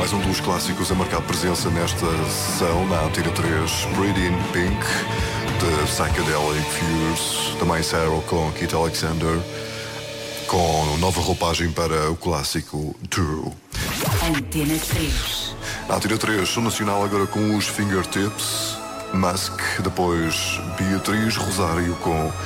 mais um dos clássicos a marcar presença nesta sessão na Antena 3, Pretty in Pink, de Psychedelic Fuse, também Sarah com Kit Alexander, com nova roupagem para o clássico True. Antena 3. Na Antena 3, Som Nacional agora com os Fingertips, Musk, depois Beatriz Rosário com